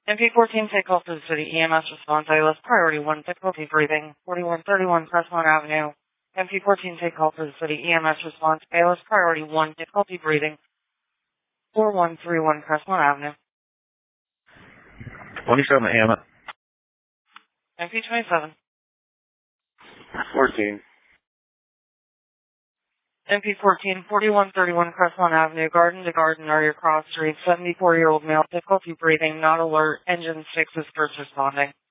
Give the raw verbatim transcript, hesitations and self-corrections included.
M P fourteen, take call for the city. E M S response, A L S priority one, difficulty breathing, forty-one thirty-one Crestmont Avenue. M P fourteen, take call for the city. E M S response, A L S priority one, difficulty breathing, forty-one thirty-one Crestmont Avenue. twenty-seven, A M. M P twenty-seven. fourteen. M P fourteen, forty-one thirty-one Crestmont Avenue, Garden to Garden, Area Cross Street, seventy-four-year-old male, difficulty breathing, not alert, engine six is first responding.